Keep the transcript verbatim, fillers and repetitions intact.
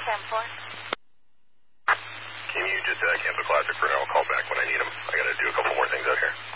ten four. Can you just uh, cancel Classic for now? I'll call back when I need them. I got to do a couple more things out here.